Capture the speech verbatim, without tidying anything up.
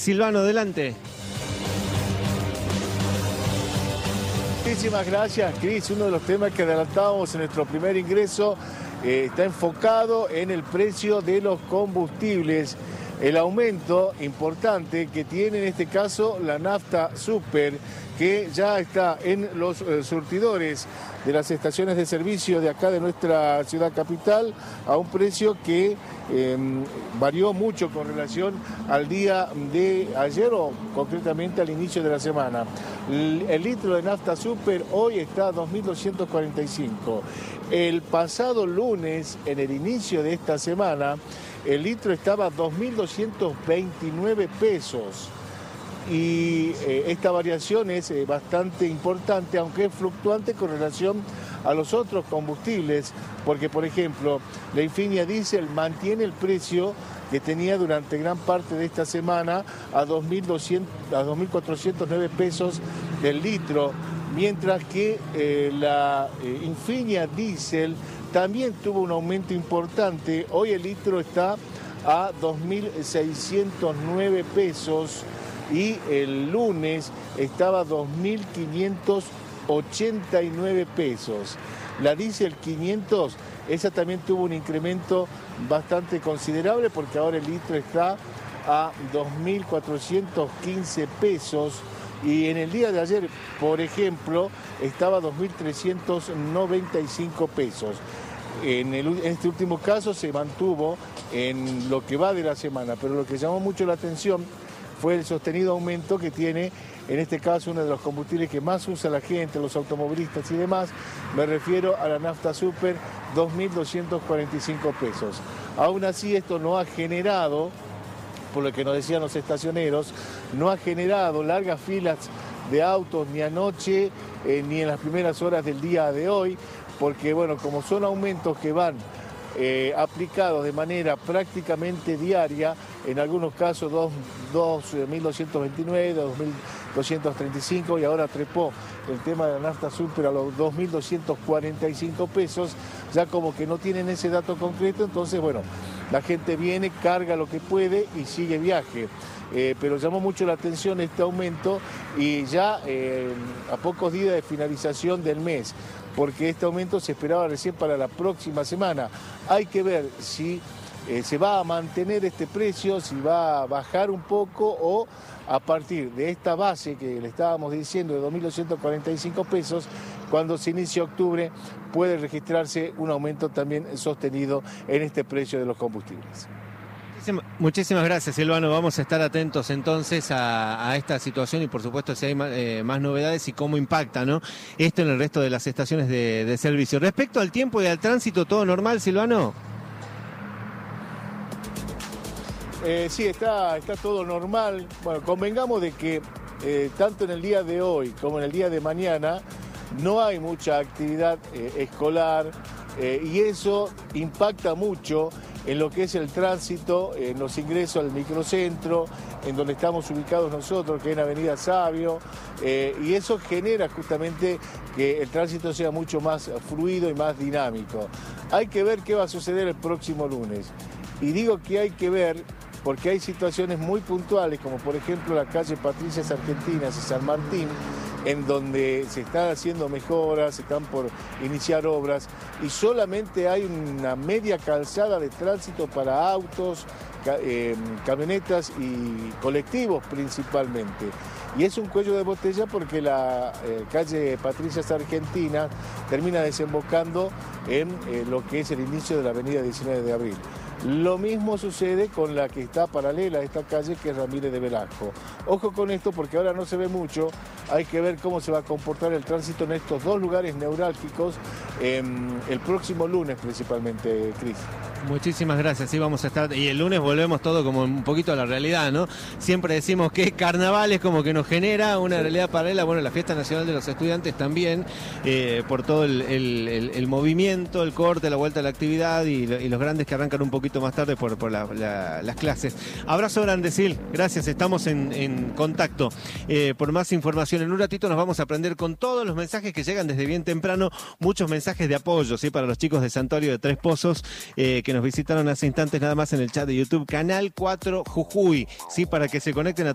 Silvano, adelante. Muchísimas gracias, Cris. Uno de los temas que adelantábamos en nuestro primer ingreso eh, está enfocado en el precio de los combustibles. El aumento importante que tiene en este caso la nafta super, que ya está en los eh, surtidores de las estaciones de servicio de acá de nuestra ciudad capital a un precio que eh, varió mucho con relación al día de ayer o concretamente al inicio de la semana. El, el litro de nafta super hoy está a dos mil doscientos cuarenta y cinco. El pasado lunes, en el inicio de esta semana, el litro estaba a dos mil doscientos veintinueve pesos. Y eh, esta variación es eh, bastante importante, aunque es fluctuante con relación a los otros combustibles, porque por ejemplo, la Infinia Diesel mantiene el precio que tenía durante gran parte de esta semana a dos mil cuatrocientos nueve pesos del litro, mientras que eh, la eh, Infinia Diesel también tuvo un aumento importante. Hoy el litro está a dos mil seiscientos nueve pesos y el lunes estaba a dos mil quinientos ochenta y nueve pesos. La Diesel quinientos, esa también tuvo un incremento bastante considerable porque ahora el litro está a dos mil cuatrocientos quince pesos y en el día de ayer, por ejemplo, estaba a dos mil trescientos noventa y cinco pesos. En, el, en este último caso se mantuvo en lo que va de la semana, pero lo que llamó mucho la atención fue el sostenido aumento que tiene, en este caso, uno de los combustibles que más usa la gente, los automovilistas y demás. Me refiero a la nafta super, dos mil doscientos cuarenta y cinco pesos. Aún así, esto no ha generado, por lo que nos decían los estacioneros, no ha generado largas filas de autos ni anoche, eh, ni en las primeras horas del día de hoy, porque, bueno, como son aumentos que van Eh, aplicados de manera prácticamente diaria, en algunos casos dos mil doscientos veintinueve, dos mil doscientos treinta y cinco y ahora trepó el tema de la nafta super a los dos mil doscientos cuarenta y cinco pesos, ya como que no tienen ese dato concreto, entonces bueno, la gente viene, carga lo que puede y sigue viaje. Eh, pero llamó mucho la atención este aumento y ya eh, a pocos días de finalización del mes, porque este aumento se esperaba recién para la próxima semana. Hay que ver si eh, se va a mantener este precio, si va a bajar un poco o a partir de esta base que le estábamos diciendo de dos mil doscientos cuarenta y cinco pesos, cuando se inicie octubre puede registrarse un aumento también sostenido en este precio de los combustibles. Muchísimas gracias, Silvano. Vamos a estar atentos entonces a, a esta situación y por supuesto si hay más, eh, más novedades y cómo impacta, ¿no?, esto en el resto de las estaciones de, de servicio. Respecto al tiempo y al tránsito, ¿todo normal, Silvano? Eh, sí, está, está todo normal. Bueno, convengamos de que eh, tanto en el día de hoy como en el día de mañana no hay mucha actividad eh, escolar eh, y eso impacta mucho en lo que es el tránsito, en los ingresos al microcentro, en donde estamos ubicados nosotros, que es en Avenida Sabio, eh, y eso genera justamente que el tránsito sea mucho más fluido y más dinámico. Hay que ver qué va a suceder el próximo lunes. Y digo que hay que ver porque hay situaciones muy puntuales, como por ejemplo la calle Patricias Argentinas y San Martín, en donde se están haciendo mejoras, se están por iniciar obras y solamente hay una media calzada de tránsito para autos, eh, camionetas y colectivos principalmente. Y es un cuello de botella porque la eh, calle Patricias Argentinas termina desembocando en eh, lo que es el inicio de la avenida diecinueve de abril. Lo mismo sucede con la que está paralela a esta calle, que es Ramírez de Velasco. Ojo con esto porque ahora no se ve mucho, hay que ver cómo se va a comportar el tránsito en estos dos lugares neurálgicos eh, el próximo lunes principalmente, Cris. Muchísimas gracias, sí, vamos a estar, y el lunes volvemos todo como un poquito a la realidad, ¿no? Siempre decimos que carnaval es como que nos genera una sí. realidad paralela, bueno, la Fiesta Nacional de los Estudiantes también, eh, por todo el, el, el, el movimiento, el corte, la vuelta a la actividad y, y los grandes que arrancan un poquito más tarde por, por la, la, las clases. Abrazo grande, Sil, gracias, estamos en, en contacto. Eh, por más información, en un ratito nos vamos a aprender con todos los mensajes que llegan desde bien temprano, muchos mensajes de apoyo, ¿sí? Para los chicos de Santuario de Tres Pozos, eh, que nos visitaron hace instantes nada más en el chat de YouTube, Canal cuatro Jujuy, ¿sí? Para que se conecten a